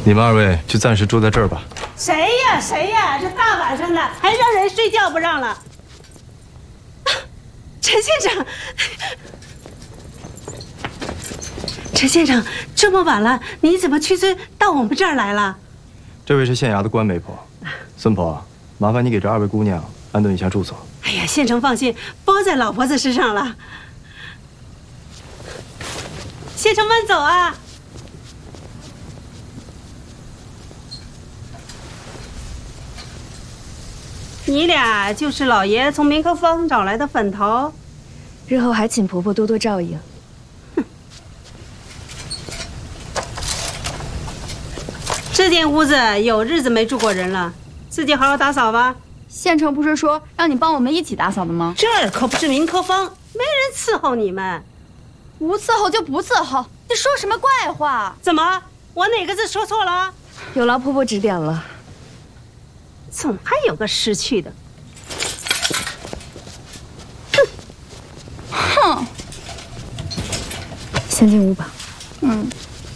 你们二位就暂时住在这儿吧。 谁呀谁呀？这大晚上的还让人睡觉不让了？陈县长，陈县长，这么晚了，你怎么屈尊到我们这儿来了？ 这位是县衙的官媒婆，孙婆，麻烦你给这二位姑娘安顿一下住所。 哎呀，县城放心，包在老婆子身上了。县城慢走啊！你俩就是老爷从明科坊找来的粉头， 日后还请婆婆多多照应。 这间屋子有日子没住过人了，自己好好打扫吧。 县城不是说让你帮我们一起打扫的吗？ 这儿可不是明科坊，没人伺候你们。 不伺候就不伺候，你说什么怪话？ 怎么，我哪个字说错了？ 有劳婆婆指点了。 总还有个识趣的。 哼！ 先进屋吧。 嗯。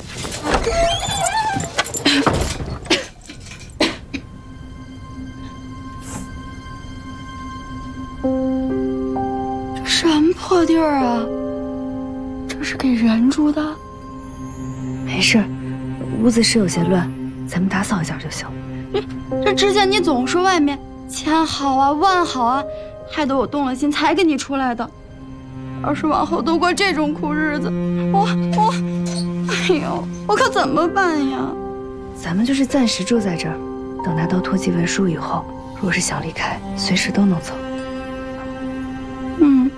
这什么破地儿啊？这是给人住的？ 没事，屋子是有些乱，咱们打扫一下就行。 这之前你总说外面千好啊万好啊，害得我动了心才跟你出来的。要是往后都过这种苦日子，哎呦，我可怎么办呀？ 咱们就是暂时住在这儿，等拿到脱籍文书以后，若是想离开，随时都能走。 嗯。